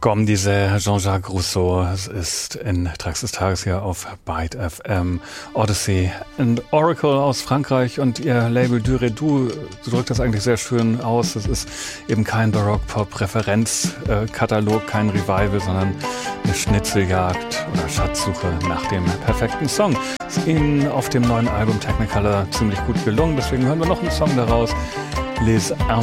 Comme disait Jean-Jacques Rousseau, es ist in Tracks des Tages hier auf Byte FM, Odyssey and Oracle aus Frankreich und ihr Label Du Redou, so drückt das eigentlich sehr schön aus. Es ist eben kein Baroque-Pop-Referenzkatalog, kein Revival, sondern eine Schnitzeljagd oder Schatzsuche nach dem perfekten Song. Ist ihnen auf dem neuen Album Technicolor ziemlich gut gelungen, deswegen hören wir noch einen Song daraus. Les